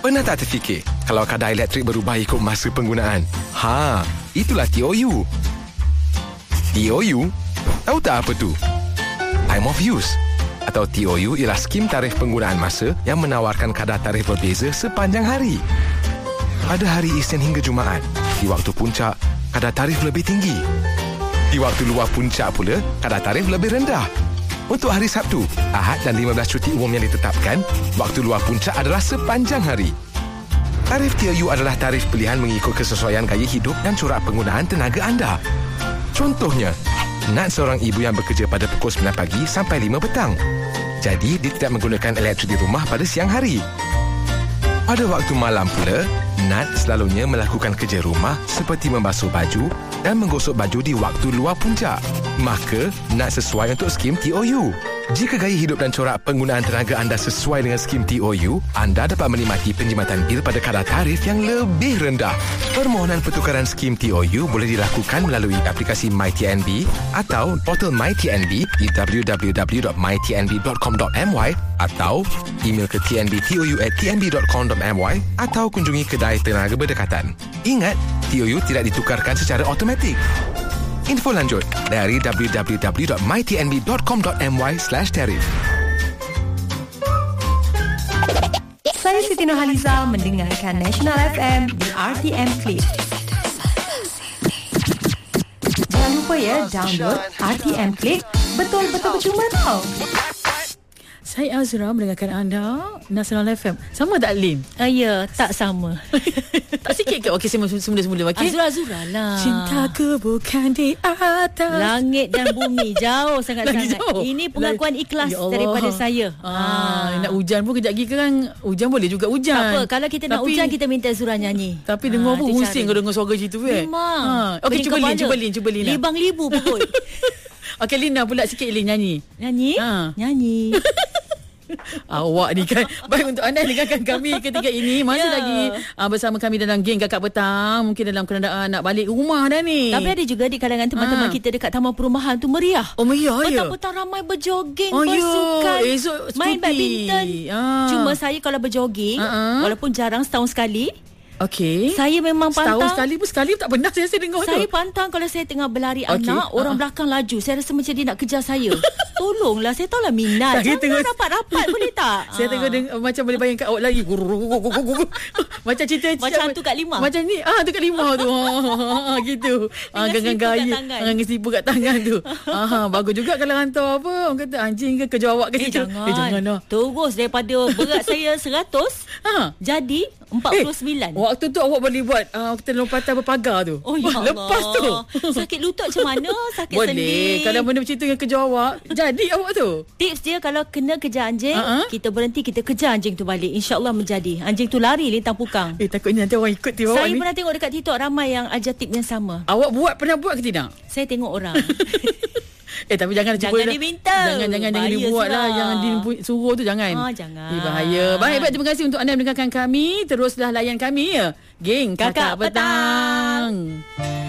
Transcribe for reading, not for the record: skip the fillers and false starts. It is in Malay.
Pernah tak terfikir kalau kadar elektrik berubah ikut masa penggunaan? Itulah TOU. TOU? Tahu tak apa tu? Time of use atau TOU ialah skim tarif penggunaan masa yang menawarkan kadar tarif berbeza sepanjang hari. Pada hari Isnin hingga Jumaat, di waktu puncak, kadar tarif lebih tinggi. Di waktu luar puncak pula, kadar tarif lebih rendah. Untuk hari Sabtu, Ahad dan 15 cuti umum yang ditetapkan, waktu luar puncak adalah sepanjang hari. Tarif TOU adalah tarif pilihan mengikut kesesuaian gaya hidup dan corak penggunaan tenaga anda. Contohnya, Nat seorang ibu yang bekerja pada pukul 9 pagi sampai 5 petang. Jadi, dia tidak menggunakan elektrik di rumah pada siang hari. Pada waktu malam pula, Nat selalunya melakukan kerja rumah seperti membasuh baju dan menggosok baju di waktu luar puncak. Maka, Nat sesuai untuk skim TOU. Jika gaya hidup dan corak penggunaan tenaga anda sesuai dengan skim TOU, anda dapat menikmati penjimatan bil pada kadar tarif yang lebih rendah. Permohonan pertukaran skim TOU boleh dilakukan melalui aplikasi MyTNB atau portal MyTNB di www.mytnb.com.my atau email ke tnbtou@tnb.com.my atau kunjungi kedai tenaga berdekatan. Ingat, TOU tidak ditukarkan secara automatik. Info lanjut dari www.mytnb.com.my/tarif. Saya Siti Nurhaliza mendengarkan National FM di RTM Click. Jangan lupa ya, download RTM Click. Betul-betul percuma tau. Saya Azra mendengarkan anda National FM. Sama tak Lin? Ya, tak sama. Tak sikit ke? Okey, semula-semula. Okay? Azra lah. Cintaku bukan di atas langit dan bumi. Jauh sangat-sangat. Jauh. Ini pengakuan ikhlas daripada saya. Nak hujan pun kejap lagi kan. Hujan boleh juga hujan. Tak apa. Kalau kita nak hujan, kita minta Azra nyanyi. Tapi dengar pun pusing kalau dengar suara situ. Memang. Okey, cuba Lin. Libang-libu pukul. Okey, Lina pula sikit Lin nyanyi. Nyanyi. Awak ni kan. Baik, untuk anda dengarkan kami ketika ini masih lagi bersama kami dalam geng Kakak Petang. Mungkin dalam keadaan nak balik rumah dah ni. Tapi ada juga di kalangan teman-teman kita dekat taman perumahan tu meriah. Oh, meriah ya. Petang-petang ramai berjoging, bersukan, main badminton. Cuma saya kalau berjoging, walaupun jarang, setahun sekali, okey, saya memang pantang. Setahun sekali tak pernah saya dengar tu. Saya pantang kalau saya tengah berlari anak, orang belakang laju. Saya rasa macam dia nak kejar saya. Tolonglah, saya tahulah minat. Jangan rapat-rapat boleh tak? Saya tengok macam boleh bayangkan awak lari. Macam cerita macam hantu kat Limau. Macam ni, tu kat Limau tu. Gitu. Dengan gaya, dengan sipu kat tangan tu. Bagus juga kalau hantar apa, orang kata anjing ke kejar awak ke situ. Jangan lah. Terus daripada berat saya 100 jadi 49. Waktu tu awak boleh buat kita lompatan berpagar tu. Oh ya Allah. Lepas tu sakit lutut macam mana? Sakit boleh. sendi. Kalau benda macam tu yang kejar awak, jadi awak tu. Tips dia, kalau kena kejar anjing, kita berhenti, kita kejar anjing tu balik. InsyaAllah menjadi. Anjing tu lari lintang pukang. Takutnya nanti orang ikut dia. Saya pernah tengok dekat TikTok ramai yang ajar tip yang sama. Awak pernah buat ke tidak? Saya tengok orang. Tapi jangan diminta. Jangan dibuat lah. Jangan disuruh tu, jangan. Jangan. Bahaya. Baik, terima kasih untuk anda yang mendengarkan kami. Teruslah layan kami ya. Geng Kakak Petang.